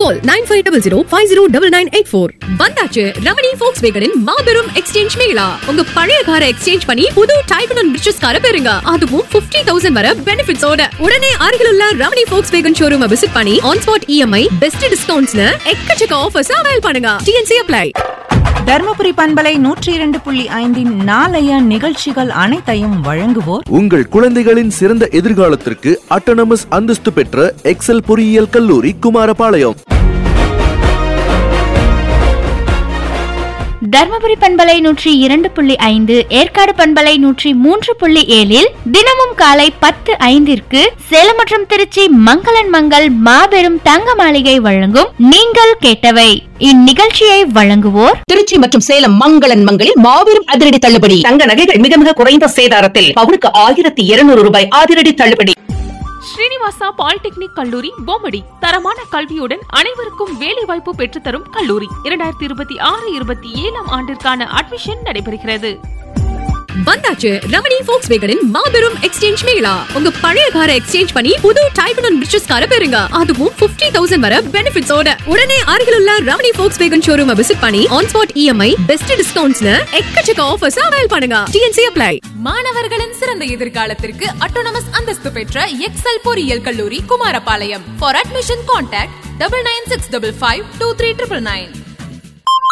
கால் 9500509984. வந்தாச்சு ரமணி Volkswagen மாபெரும் exchange Mela. உங்க பழைய காரை எக்ஸ்சேஞ்ச் பண்ணி புது டைப் அண்ட் ரிச்சஸ் காரை பெறுங்க. அதுவும் 50,000 வரை பெனிஃபிட்ஸோட. உடனே அருகிலுள்ள ரமணி Volkswagen ஷோரூம் விசிட் பண்ணி ஆன் ஸ்பாட் EMI பெஸ்ட் டிஸ்கவுண்ட்ஸ்ல எக்கச்சக்க ஆஃபர்ஸ் அவைல் பண்ணுங்க. TNC apply. தர்மபுரி பண்பலை 102.5 நாளைய நிகழ்ச்சிகள் அனைத்தையும் வழங்குவோர் உங்கள் குழந்தைகளின் சிறந்த எதிர்காலத்திற்கு அட்டானமஸ் அந்தஸ்து பெற்ற எக்ஸல் பொறியியல் கல்லூரி குமாரபாளையம். தர்மபுரி பண்பலை 102.5, ஏற்காடு பண்பலை 103.7 தினமும் காலை 10:05 சேலம் மற்றும் திருச்சி மங்களன் மங்கள் மாபெரும் தங்க மாளிகை வழங்கும் நீங்கள் கேட்டவை. இந்நிகழ்ச்சியை வழங்குவோர் திருச்சி மற்றும் சேலம் மங்களன் மங்களில் மாபெரும் அதிரடி தள்ளுபடி. தங்க நகைகள் மிக மிக குறைந்த சேதாரத்தில் பவுனுக்கு 1200 ரூபாய் அதிரடி தள்ளுபடி. ஸ்ரீனிவாசா பாலிடெக்னிக் கல்லூரி பொம்மடி தரமான கல்வியுடன் அனைவருக்கும் வேலை வாய்ப்பு பெற்றுத்தரும் கல்லூரி. 2026-27 ஆண்டிற்கான அட்மிஷன் நடைபெறுகிறது. வந்தாச்சு ரமணி Volkswagen மாபெரும் எக்ஸ்சேஞ்ச் மேளா. உங்க பழைய காரை எக்ஸ்சேஞ்ச் பண்ணி புது டைப் அண்ட் ரிச்சஸ் காரை பெறுங்க. அதுவும் 50,000 வரை பெனிஃபிட்ஸோட. உடனே அருகிலுள்ள ரமணி Volkswagen ஷோரூம் விசிட் பண்ணி ஆன் ஸ்பாட் EMI பெஸ்ட் டிஸ்கவுண்ட்ஸ்ல எக்கச்சக்க ஆஃபர்ஸ் அவைல் பண்ணுங்க. TNC apply. மாணவர்களின் சிறந்த எதிர்காலத்திற்கு அட்டானமஸ் அந்தஸ்து பெற்ற எக்ஸல் பொறியியல் கல்லூரி குமாரபாளையம். For admission contact 9965523999.